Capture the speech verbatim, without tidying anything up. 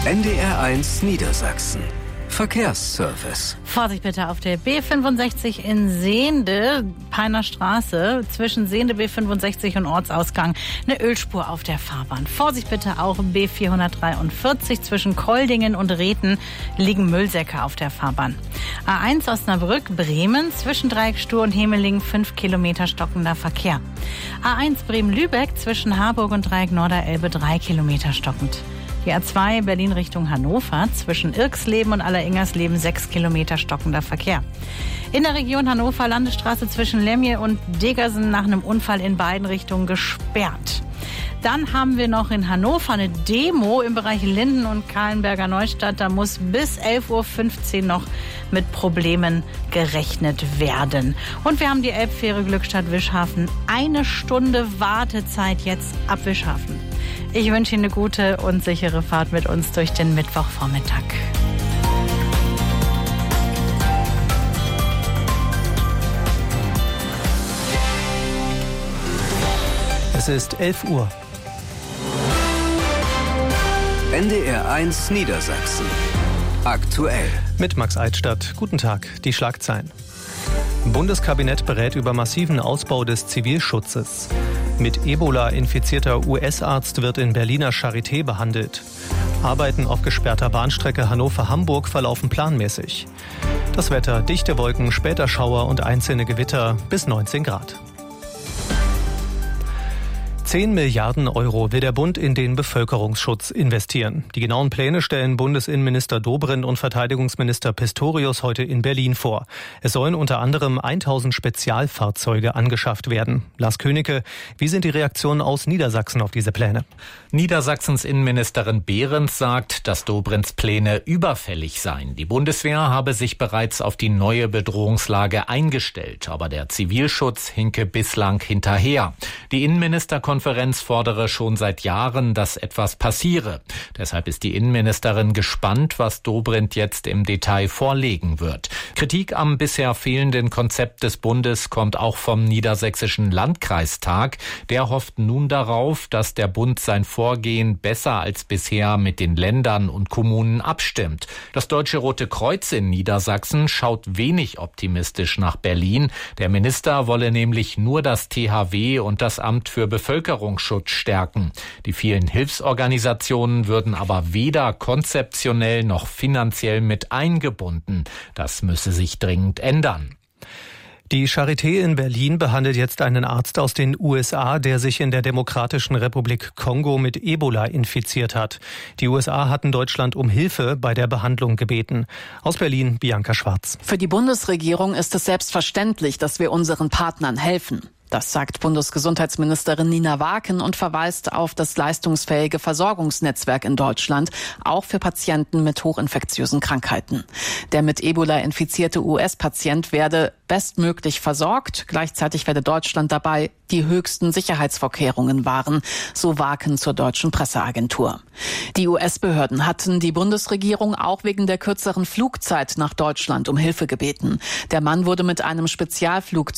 N D R eins Niedersachsen. Verkehrsservice. Vorsicht bitte auf der B fünfundsechzig in Sehnde, Peiner Straße, zwischen Sehnde B fünfundsechzig und Ortsausgang, eine Ölspur auf der Fahrbahn. Vorsicht bitte auch B vierhundertdreiundvierzig, zwischen Koldingen und Rethen liegen Müllsäcke auf der Fahrbahn. A eins Osnabrück, Bremen, zwischen Dreieckstuhl und Hemelingen fünf Kilometer stockender Verkehr. A eins Bremen-Lübeck, zwischen Harburg und Dreieck Norderelbe drei Kilometer stockend. Die A zwei Berlin Richtung Hannover, zwischen Irksleben und Alleringers-Leben sechs Kilometer stockender Verkehr. In der Region Hannover Landesstraße zwischen Lemje und Degersen nach einem Unfall in beiden Richtungen gesperrt. Dann haben wir noch in Hannover eine Demo im Bereich Linden und Kahlenberger Neustadt. Da muss bis elf Uhr fünfzehn noch mit Problemen gerechnet werden. Und wir haben die Elbfähre Glückstadt-Wischhafen. Eine Stunde Wartezeit jetzt ab Wischhafen. Ich wünsche Ihnen eine gute und sichere Fahrt mit uns durch den Mittwochvormittag. Es ist elf Uhr. N D R eins Niedersachsen. Aktuell. Mit Max Eitstadt. Guten Tag. Die Schlagzeilen. Bundeskabinett berät über massiven Ausbau des Zivilschutzes. Mit Ebola infizierter U S-Arzt wird in Berliner Charité behandelt. Arbeiten auf gesperrter Bahnstrecke Hannover-Hamburg verlaufen planmäßig. Das Wetter: dichte Wolken, später Schauer und einzelne Gewitter bis neunzehn Grad. zehn Milliarden Euro will der Bund in den Bevölkerungsschutz investieren. Die genauen Pläne stellen Bundesinnenminister Dobrindt und Verteidigungsminister Pistorius heute in Berlin vor. Es sollen unter anderem tausend Spezialfahrzeuge angeschafft werden. Lars Königke, wie sind die Reaktionen aus Niedersachsen auf diese Pläne? Niedersachsens Innenministerin Behrens sagt, dass Dobrindts Pläne überfällig seien. Die Bundeswehr habe sich bereits auf die neue Bedrohungslage eingestellt, aber der Zivilschutz hinke bislang hinterher. Die Innenministerkonferenz Konferenz fordere schon seit Jahren, dass etwas passiere. Deshalb ist die Innenministerin gespannt, was Dobrindt jetzt im Detail vorlegen wird. Kritik am bisher fehlenden Konzept des Bundes kommt auch vom Niedersächsischen Landkreistag. Der hofft nun darauf, dass der Bund sein Vorgehen besser als bisher mit den Ländern und Kommunen abstimmt. Das Deutsche Rote Kreuz in Niedersachsen schaut wenig optimistisch nach Berlin. Der Minister wolle nämlich nur das T H W und das Amt für Bevölkerungsschutz stärken. Die vielen Hilfsorganisationen würden aber weder konzeptionell noch finanziell mit eingebunden. Das müsse sich dringend ändern. Die Charité in Berlin behandelt jetzt einen Arzt aus den U S A, der sich in der Demokratischen Republik Kongo mit Ebola infiziert hat. Die U S A hatten Deutschland um Hilfe bei der Behandlung gebeten. Aus Berlin, Bianca Schwarz. Für die Bundesregierung ist es selbstverständlich, dass wir unseren Partnern helfen. Das sagt Bundesgesundheitsministerin Nina Waken und verweist auf das leistungsfähige Versorgungsnetzwerk in Deutschland, auch für Patienten mit hochinfektiösen Krankheiten. Der mit Ebola infizierte U S-Patient werde bestmöglich versorgt. Gleichzeitig werde Deutschland dabei die höchsten Sicherheitsvorkehrungen wahren, so Waken zur deutschen Presseagentur. Die U S-Behörden hatten die Bundesregierung auch wegen der kürzeren Flugzeit nach Deutschland um Hilfe gebeten. Der Mann wurde mit einem Spezialflug